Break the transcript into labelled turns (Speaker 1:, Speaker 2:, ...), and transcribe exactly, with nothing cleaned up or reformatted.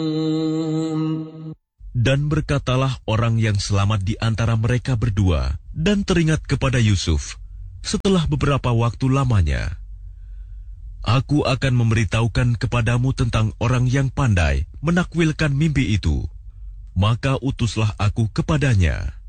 Speaker 1: Dan berkatalah orang yang selamat di antara mereka berdua dan teringat kepada Yusuf setelah beberapa waktu lamanya. Aku akan memberitahukan kepadamu tentang orang yang pandai menakwilkan mimpi itu. Maka utuslah aku kepadanya.